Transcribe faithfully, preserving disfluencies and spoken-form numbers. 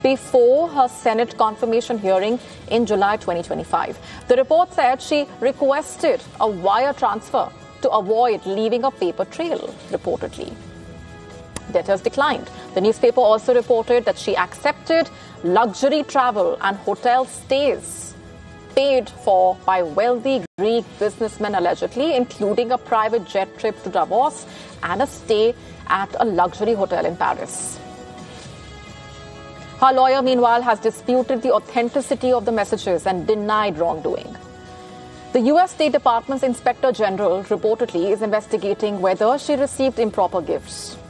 before her Senate confirmation hearing in July twenty twenty-five. The report said she requested a wire transfer to avoid leaving a paper trail, reportedly. Debtors declined. The newspaper also reported that she accepted luxury travel and hotel stays paid for by wealthy Greek businessmen, allegedly, including a private jet trip to Davos and a stay at a luxury hotel in Paris. Her lawyer, meanwhile, has disputed the authenticity of the messages and denied wrongdoing. The U S State Department's Inspector General reportedly is investigating whether she received improper gifts.